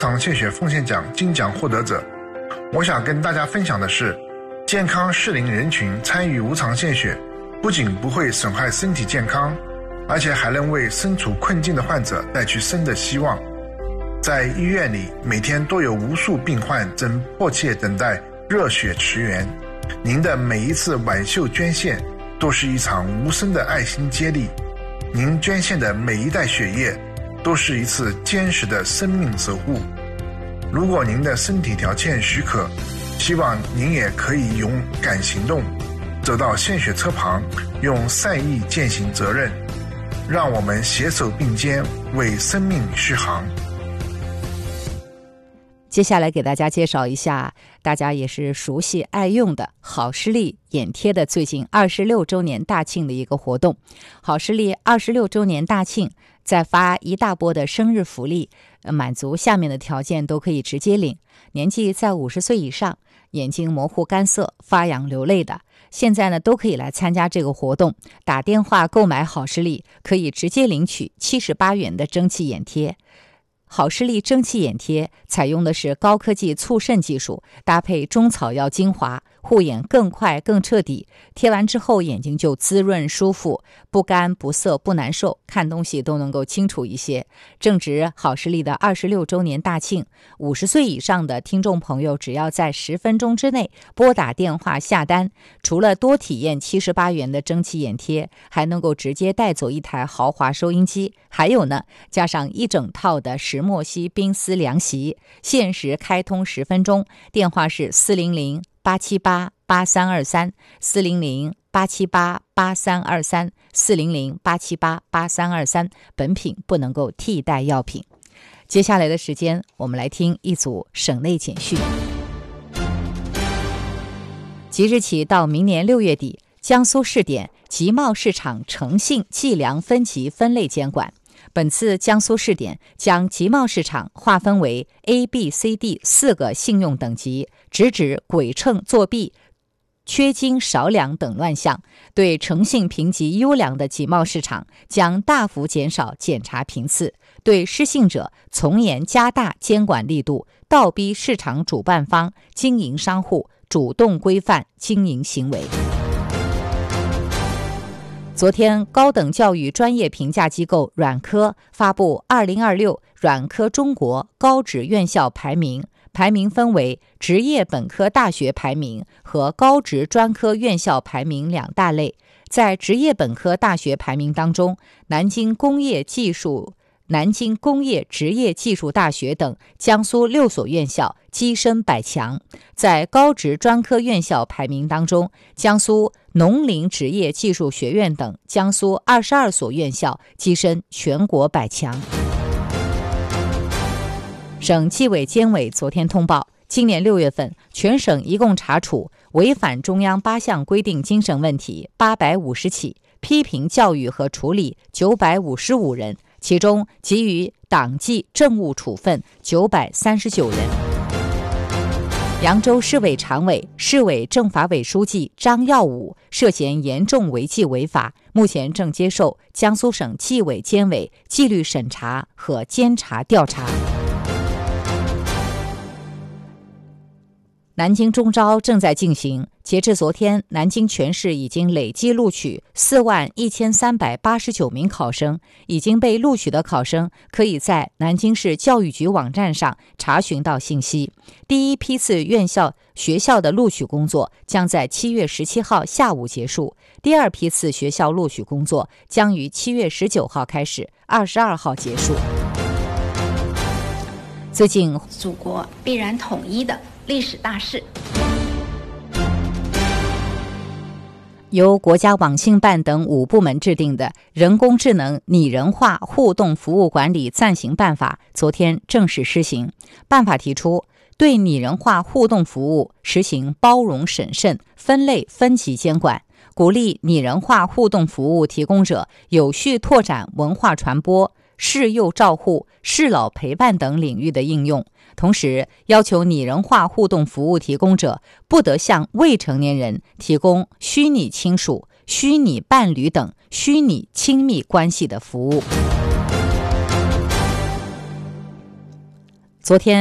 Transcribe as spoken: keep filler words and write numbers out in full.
场献血奉献奖金奖获得者。我想跟大家分享的是，健康适龄人群参与无偿献血，不仅不会损害身体健康，而且还能为身处困境的患者带去生的希望。在医院里，每天都有无数病患正迫切等待热血驰援。您的每一次挽袖捐献都是一场无声的爱心接力，您捐献的每一袋血液都是一次坚实的生命守护。如果您的身体条件许可，希望您也可以勇敢行动，走到献血车旁，用善意践行责任，让我们携手并肩，为生命续航。 接下来给大家介绍一下大家也是熟悉爱用的好视力眼贴的最近二十六周年大庆的一个活动。好视力二十六周年大庆在发一大波的生日福利，满足下面的条件都可以直接领。年纪在五十岁以上，眼睛模糊干涩、发痒流泪的，现在呢都可以来参加这个活动。打电话购买好视力，可以直接领取七十八元的蒸汽眼贴。好视力蒸汽眼贴采用的是高科技促渗技术，搭配中草药精华，护眼更快更彻底。贴完之后眼睛就滋润舒服，不干不涩不难受，看东西都能够清楚一些。正值好视力的二十六周年大庆，五十岁以上的听众朋友只要在十分钟之内拨打电话下单，除了多体验七十八元的蒸汽眼贴，还能够直接带走一台豪华收音机，还有呢加上一整套的石墨烯冰丝凉席，限时开通十分钟，电话是四零零八七八八三二三 四零零八七八八三二三 四零零八七八八三二三，本品不能够替代药品。接下来的时间，我们来听一组省内简讯。即日起到明年六月底，江苏试点集贸市场诚信计量分级分类监管。本次江苏试点将集贸市场划分为 A、B、C、D 四个信用等级，直指鬼秤作弊、缺斤少两等乱象。对诚信评级优良的集贸市场将大幅减少检查频次，对失信者从严加大监管力度，倒逼市场主办方、经营商户主动规范经营行为。昨天，高等教育专业评价机构软科发布二零二六软科中国高职院校排名，排名分为职业本科大学排名和高职专科院校排名两大类。在职业本科大学排名当中，南京工业技术、南京工业职业技术大学等江苏六所院校跻身百强。在高职专科院校排名当中，江苏农林职业技术学院等江苏二十二所院校跻身全国百强。省纪委监委昨天通报，今年六月份，全省一共查处违反中央八项规定精神问题八百五十起，批评教育和处理九百五十五人，其中给予党纪政务处分九百三十九人。扬州市委常委、市委政法委书记张耀武涉嫌严重违纪违法，目前正接受江苏省纪委监委纪律审查和监察调查。南京中招正在进行，截至昨天，南京全市已经累计录取四万一千三百八十九名考生。已经被录取的考生可以在南京市教育局网站上查询到信息。第一批次院校学校的录取工作将在七月十七号下午结束，第二批次学校录取工作将于七月十九号开始，二十二号结束。最近， 祖国必然统一的历史大势。 由国家网信办等五部门制定的《人工智能拟人化互动服务管理暂行办法》昨天正式施行。办法提出，对拟人化互动服务实行包容审慎、分类分级监管，鼓励拟人化互动服务提供者有序拓展文化传播、适幼照护、适老陪伴等领域的应用。同时，要求拟人化互动服务提供者不得向未成年人提供虚拟亲属、虚拟伴侣等虚拟亲密关系的服务。 昨天